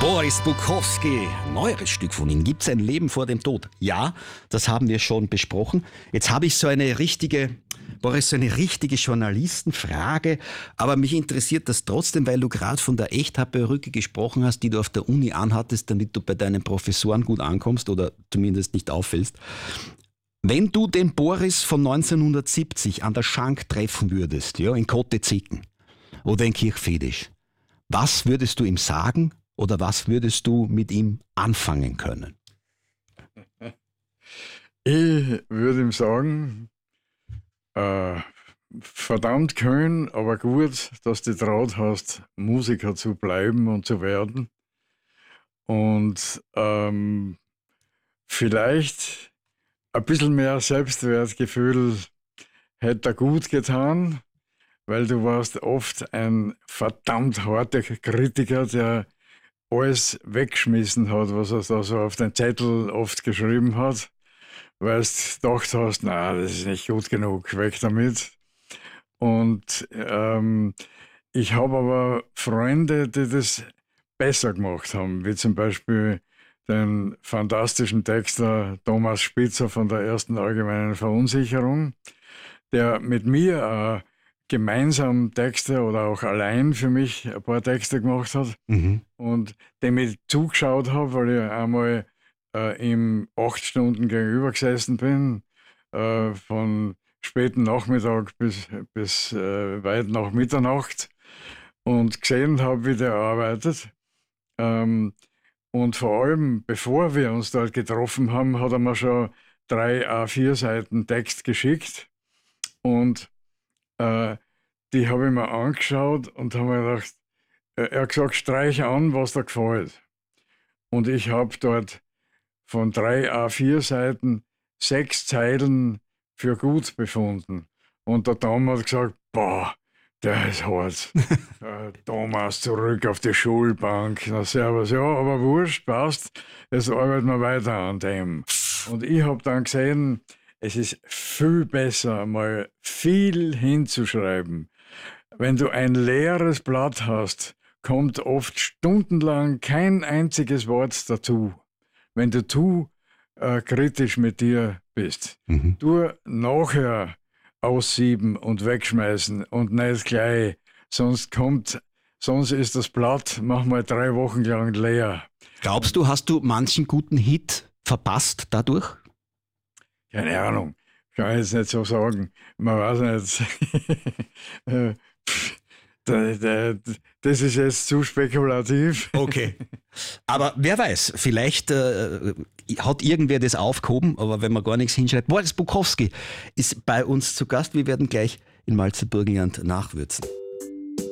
Boris Bukowski, neueres Stück von ihm. Gibt's ein Leben vor dem Tod? Ja, das haben wir schon besprochen. Jetzt habe ich so eine richtige Journalistenfrage, aber mich interessiert das trotzdem, weil du gerade von der Echthaar-Perücke gesprochen hast, die du auf der Uni anhattest, damit du bei deinen Professoren gut ankommst oder zumindest nicht auffällst. Wenn du den Boris von 1970 an der Schank treffen würdest, ja, in Kotte-Zicken oder in Kirchfedisch, was würdest du ihm sagen oder was würdest du mit ihm anfangen können? Ich würde ihm sagen, verdammt schön, aber gut, dass du traut hast, Musiker zu bleiben und zu werden. Und vielleicht ein bisschen mehr Selbstwertgefühl hätte er gut getan, weil du warst oft ein verdammt harter Kritiker, der alles weggeschmissen hat, was er da so auf den Zettel oft geschrieben hat, weil du gedacht hast, na, das ist nicht gut genug, weg damit. Und ich habe aber Freunde, die das besser gemacht haben, wie zum Beispiel den fantastischen Texter Thomas Spitzer von der ersten allgemeinen Verunsicherung, der mit mir gemeinsam Texte oder auch allein für mich ein paar Texte gemacht hat und dem ich zugeschaut habe, weil ich einmal ihm 8 Stunden gegenüber gesessen bin, von späten Nachmittag bis weit nach Mitternacht und gesehen habe, wie der arbeitet. Und vor allem, bevor wir uns dort getroffen haben, hat er mir schon 3 A4 Seiten Text geschickt und die habe ich mir angeschaut und habe mir gedacht, er hat gesagt, streich an, was dir gefällt. Und ich habe dort von 3 A4 Seiten 6 Zeilen für gut befunden. Und der Tom hat gesagt, boah, der ist hart. Thomas, zurück auf die Schulbank. Na servus, ja, aber wurscht, passt. Jetzt arbeiten wir weiter an dem. Und ich habe dann gesehen, es ist viel besser, mal viel hinzuschreiben. Wenn du ein leeres Blatt hast, kommt oft stundenlang kein einziges Wort dazu. Wenn du zu kritisch mit dir bist. Du nachher aussieben und wegschmeißen und nicht gleich, sonst ist das Blatt manchmal 3 Wochen lang leer. Glaubst du, hast du manchen guten Hit verpasst dadurch? Keine Ahnung, kann ich jetzt nicht so sagen. Man weiß nicht. Das ist jetzt zu spekulativ. Okay. Aber wer weiß, vielleicht hat irgendwer das aufgehoben, aber wenn man gar nichts hinschreibt. Boris Bukowski ist bei uns zu Gast. Wir werden gleich in Malzerburgenland nachwürzen.